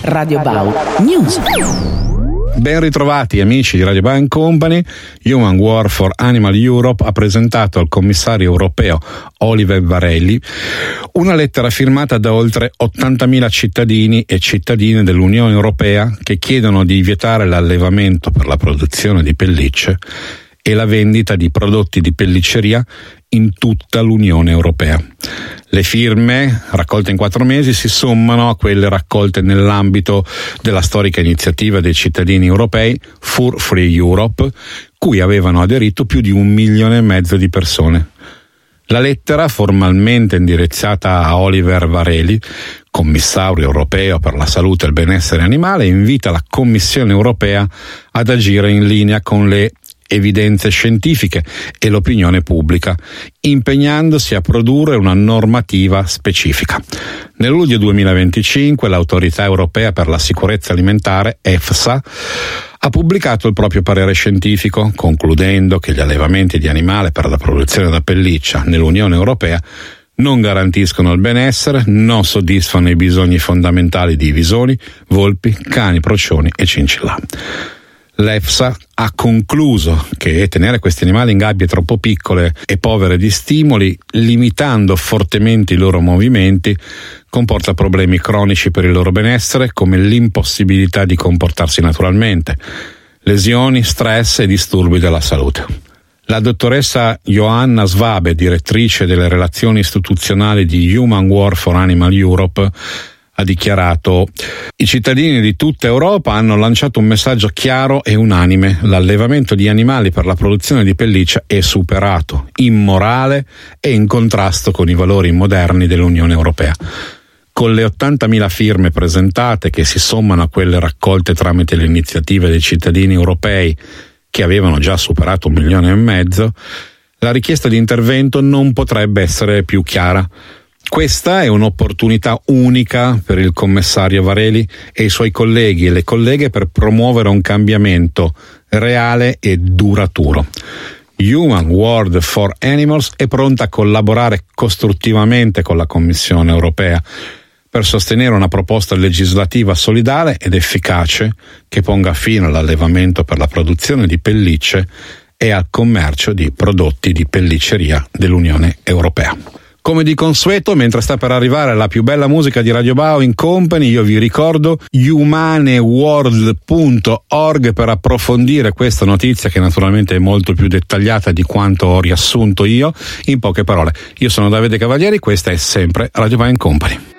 Radio Bau News. Ben ritrovati amici di Radio Bau Company. Human War for Animal Europe ha presentato al commissario europeo Oliver Varelli una lettera firmata da oltre 80.000 cittadini e cittadine dell'Unione Europea che chiedono di vietare l'allevamento per la produzione di pellicce e la vendita di prodotti di pellicceria in tutta l'Unione Europea. Le firme, raccolte in 4 mesi, si sommano a quelle raccolte nell'ambito della storica iniziativa dei cittadini europei Fur Free Europe, cui avevano aderito più di 1,5 milioni di persone. La lettera, formalmente indirizzata a Oliver Varelli, commissario europeo per la salute e il benessere animale, invita la Commissione europea ad agire in linea con le evidenze scientifiche e l'opinione pubblica, impegnandosi a produrre una normativa specifica. Nel luglio 2025 l'Autorità Europea per la Sicurezza Alimentare, EFSA, ha pubblicato il proprio parere scientifico, concludendo che gli allevamenti di animali per la produzione da pelliccia nell'Unione Europea non garantiscono il benessere, non soddisfano i bisogni fondamentali di visoni, volpi, cani, procioni e cincillà. L'EFSA ha concluso che tenere questi animali in gabbie troppo piccole e povere di stimoli, limitando fortemente i loro movimenti, comporta problemi cronici per il loro benessere, come l'impossibilità di comportarsi naturalmente, lesioni, stress e disturbi della salute. La dottoressa Johanna Svabe, direttrice delle relazioni istituzionali di Human War for Animal Europe, ha dichiarato: i cittadini di tutta Europa hanno lanciato un messaggio chiaro e unanime: l'allevamento di animali per la produzione di pelliccia è superato, immorale e in contrasto con i valori moderni dell'Unione Europea. Con le 80.000 firme presentate, che si sommano a quelle raccolte tramite le iniziative dei cittadini europei che avevano già superato 1,5 milioni, la richiesta di intervento non potrebbe essere più chiara. Questa è un'opportunità unica per il commissario Varelli e i suoi colleghi e le colleghe per promuovere un cambiamento reale e duraturo. Human War for Animals è pronta a collaborare costruttivamente con la Commissione europea per sostenere una proposta legislativa solidale ed efficace che ponga fine all'allevamento per la produzione di pellicce e al commercio di prodotti di pellicceria dell'Unione Europea. Come di consueto, mentre sta per arrivare la più bella musica di Radio Bau Company, io vi ricordo humaneworld.org per approfondire questa notizia, che naturalmente è molto più dettagliata di quanto ho riassunto io in poche parole. Io sono Davide Cavalieri, questa è sempre Radio Bau Company.